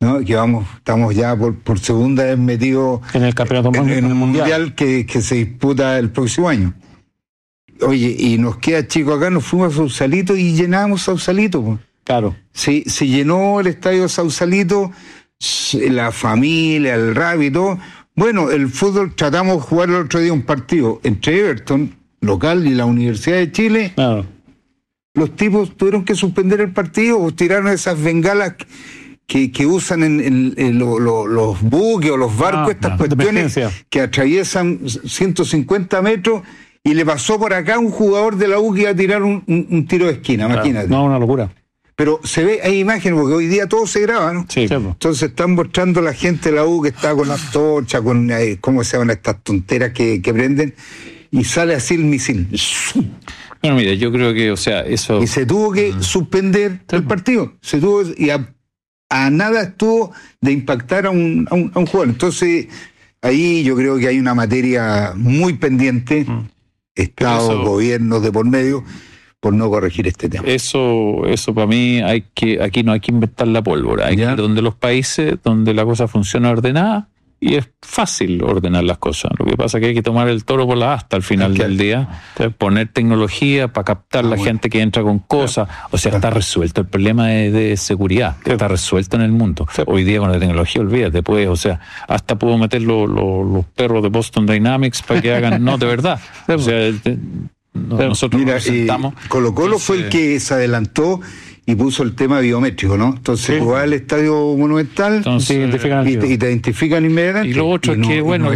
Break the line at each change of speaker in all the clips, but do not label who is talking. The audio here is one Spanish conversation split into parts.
¿no? Que estamos ya por segunda vez metidos
en el campeonato
en un mundial que se disputa el próximo año. Oye, y nos queda chico acá, nos fuimos a Sausalito y llenamos Sausalito, pues.
Claro.
Se llenó el estadio de Sausalito, la familia, el rugby y todo. Bueno, el fútbol, tratamos de jugar el otro día un partido entre Everton, local, y la Universidad de Chile.
Claro.
Los tipos tuvieron que suspender el partido o tiraron esas bengalas que usan en los buques o los barcos, estas cuestiones que atraviesan 150 metros, y le pasó por acá un jugador de la U que iba a tirar un tiro de esquina, imagínate.
No, una locura.
Pero se ve, hay imágenes, porque hoy día todo se graba, ¿no?
Sí.
Entonces están mostrando a la gente de la U que está con las torchas, con, ¿cómo se llaman estas tonteras que prenden? Y sale así el misil.
Bueno, mira, yo creo que, o sea, eso...
Y se tuvo que suspender el partido. Se tuvo, y a nada estuvo de impactar a un jugador. Entonces, ahí yo creo que hay una materia muy pendiente, Estado, gobiernos de por medio, por no corregir este tema.
Eso para mí aquí no hay que inventar la pólvora. Hay que ir donde los países, donde la cosa funciona ordenada, y es fácil ordenar las cosas. Lo que pasa es que hay que tomar el toro por la asta al final del día, poner tecnología para captar la gente que entra con cosas. O sea, está resuelto el problema de seguridad, está resuelto en el mundo. Hoy día con la tecnología, olvídate, pues, o sea, hasta puedo meter los perros de Boston Dynamics para que hagan, no, de verdad. O sea, nosotros
mira,
nos sentamos.
Colo-Colo fue el que se adelantó y puso el tema biométrico, ¿no? Entonces, tú vas al Estadio Monumental y te identifican inmediatamente.
Y lo otro es que, bueno,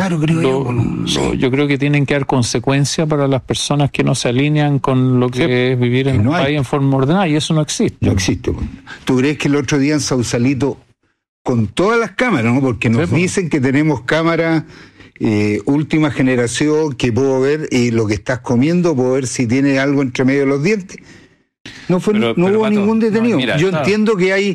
yo creo que tienen que dar consecuencias para las personas que no se alinean con lo que es vivir en un país en forma ordenada, y eso no existe.
No existe. ¿Tú crees que el otro día en Sausalito, con todas las cámaras, ¿no? Porque nos dicen que tenemos cámaras última generación, que puedo ver lo que estás comiendo, puedo ver si tiene algo entre medio de los dientes? No hubo ningún detenido. Yo entiendo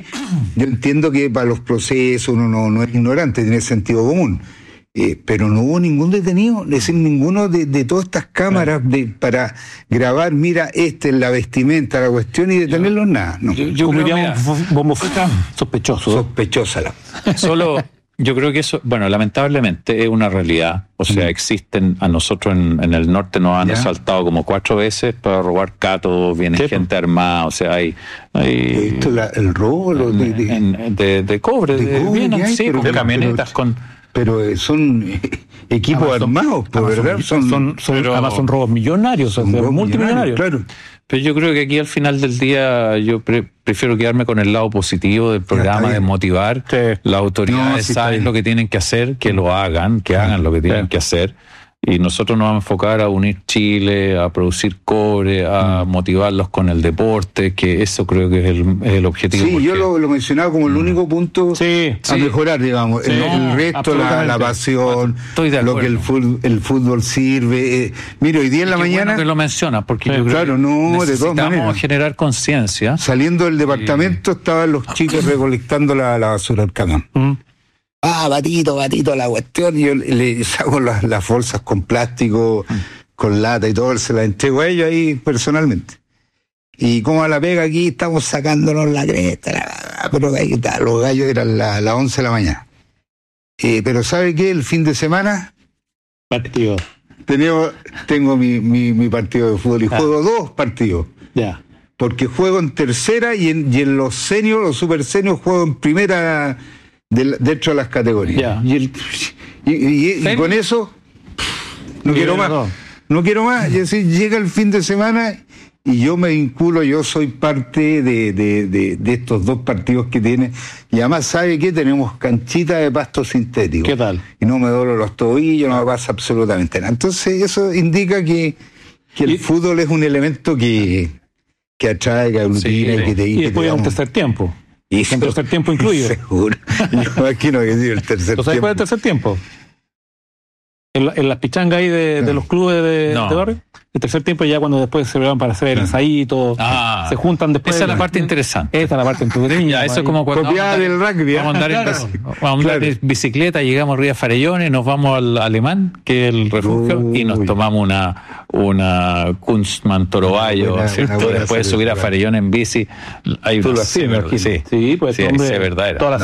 que para los procesos uno no es ignorante, tiene sentido común, pero no hubo ningún detenido, es decir, ninguno de todas estas cámaras para grabar, mira, esta es la vestimenta, la cuestión, y detenerlos, nada. No.
Yo creo bombofeta
sospechosa.
Yo creo que eso, bueno, lamentablemente es una realidad. O sea, existen, a nosotros en el norte nos han asaltado como 4 veces para robar catos, viene gente armada, o sea, hay
¿esto el robo?
De cobre, con camionetas,
pero son equipos armados, ¿verdad?
Además son robos millonarios, son multimillonarios.
Claro.
Pero yo creo que aquí al final del día yo prefiero quedarme con el lado positivo del programa, de motivar. Las autoridades saben lo que tienen que hacer, que lo hagan, que hagan lo que tienen que hacer. Y nosotros nos vamos a enfocar a unir Chile, a producir cobre, a motivarlos con el deporte, que eso creo que es el objetivo.
Sí, yo lo mencionaba como el único punto a mejorar, digamos. El resto, la pasión, lo que el fútbol sirve. Mira, hoy día en la mañana...
Bueno que lo mencionas, porque yo creo que necesitamos generar conciencia.
Saliendo del departamento estaban los chicos recolectando la basura del camión. Batito, la cuestión, y yo le saco las bolsas con plástico, con lata y todo, se las entrego a ellos ahí personalmente. Y como a la pega aquí, estamos sacándonos la cresta, pero ahí está, los gallos eran las 11 de la mañana. Pero ¿sabe qué? El fin de semana
partido.
Tengo mi partido de fútbol y juego 2 partidos.
Ya.
Porque juego en tercera y en los seniors, los super seniors, juego en primera... dentro de las categorías. Y con eso no quiero más. Es decir, llega el fin de semana y yo me vinculo, yo soy parte de estos 2 partidos que tiene, y además, ¿sabe qué? Tenemos canchita de pasto sintético.
¿Qué tal?
Y no me duelen los tobillos, no me pasa absolutamente nada. Entonces eso indica que el fútbol es un elemento que atrae, que aglutina, que te...
Y después hay un tercer tiempo. Y el tercer tiempo incluido.
Seguro. Yo aquí no voy a decir el tercer tiempo.
¿Sabes cuál es el tercer tiempo? En las pichangas ahí de los clubes de barrio. El tercer tiempo ya cuando después se van para hacer el ensayito, se juntan después.
Esa es la parte interesante.
Esa es la parte entretenida.
Eso es como cuando
copiada del rugby.
Vamos a andar en bicicleta, llegamos arriba a Farellones, nos vamos al Alemán, que es el refugio, y nos tomamos una Kunstmann Torobayo, ¿cierto? Después de subir a Farellones en bici. Hay una
sí, pues es verdadera.